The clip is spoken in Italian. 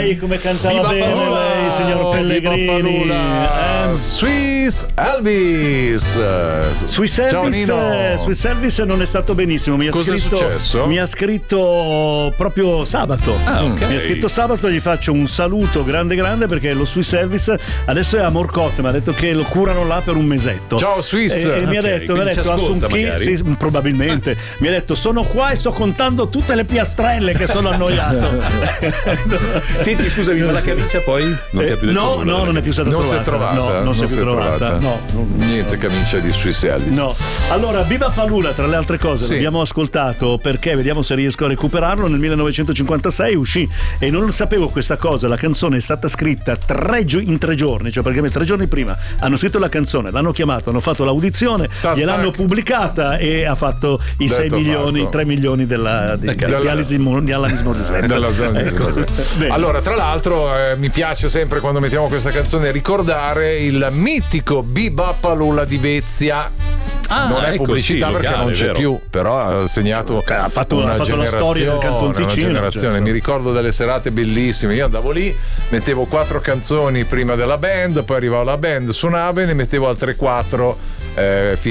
Sai come cantava bene lei, signor Pellegrini. Swiss Elvis. Swiss Elvis non è stato benissimo. Cosa è successo? Mi ha scritto proprio sabato. Okay. Mi ha scritto sabato, gli faccio un saluto grande perché lo Swiss Elvis adesso è a Morcotte, mi ha detto che lo curano là per un mesetto. Ciao Swiss. E mi ha detto sì, probabilmente mi ha detto sono qua e sto contando tutte le piastrelle che sono annoiato. Senti, scusami, ma la camicia poi non ti ha più detto nulla? No, non è più stata trovata. Non si è più trovata. No. Niente camicia di Swiss Elvis. No. Allora, Viva Falula, tra le altre cose, l'abbiamo ascoltato perché vediamo se riesco a recuperarlo. Nel 1956 uscì e non sapevo questa cosa. La canzone è stata scritta in 3 giorni, cioè praticamente 3 giorni prima hanno scritto la canzone, l'hanno chiamato, hanno fatto l'audizione, gliel'hanno pubblicata e ha fatto i 6 milioni, i 3 milioni di Alanis Morissette. Allora, tra l'altro, mi piace sempre quando mettiamo questa canzone ricordare il mitico Bebopalula di Vezia. Non è pubblicità perché locale, non c'è più, però ha segnato ha fatto la storia del Canton Ticino. Certo. Mi ricordo delle serate bellissime. Io andavo lì, mettevo 4 canzoni prima della band, poi arrivava la band, suonava e ne mettevo altre 4